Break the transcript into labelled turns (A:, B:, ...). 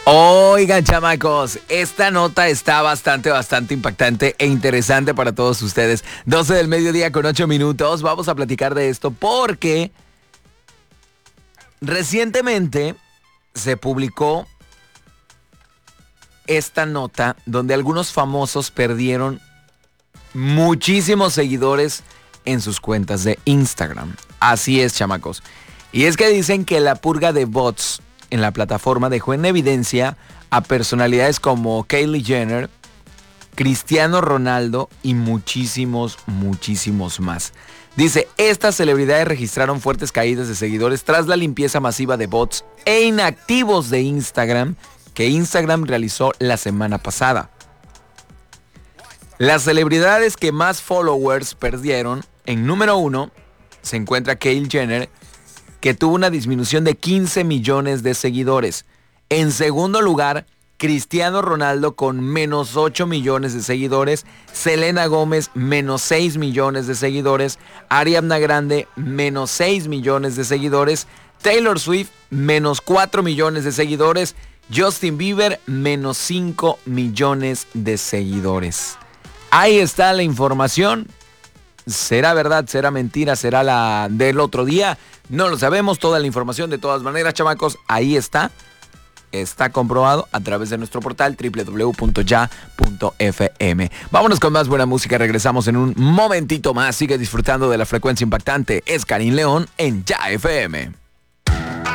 A: Oigan, chamacos, esta nota está bastante impactante e interesante para todos ustedes. 12 del mediodía con 8 minutos. Vamos a platicar de esto porque recientemente se publicó esta nota donde algunos famosos perdieron muchísimos seguidores en sus cuentas de Instagram. Así es, chamacos. Y es que dicen que la purga de bots en la plataforma dejó en evidencia a personalidades como Kylie Jenner, Cristiano Ronaldo y muchísimos más. Dice, estas celebridades registraron fuertes caídas de seguidores tras la limpieza masiva de bots e inactivos de Instagram que Instagram realizó la semana pasada. Las celebridades que más followers perdieron, en número 1 se encuentra Kylie Jenner, que tuvo una disminución de 15 millones de seguidores. En segundo lugar, Cristiano Ronaldo con menos 8 millones de seguidores. Selena Gómez, menos 6 millones de seguidores. Ariana Grande, menos 6 millones de seguidores. Taylor Swift, menos 4 millones de seguidores. Justin Bieber, menos 5 millones de seguidores. Ahí está la información. ¿Será verdad? ¿Será mentira? ¿Será la del otro día? No lo sabemos. Toda la información, de todas maneras, chamacos, ahí está. Está comprobado a través de nuestro portal www.ya.fm. Vámonos con más buena música. Regresamos en un momentito más. Sigue disfrutando de la frecuencia impactante. Es Karim León en Ya FM.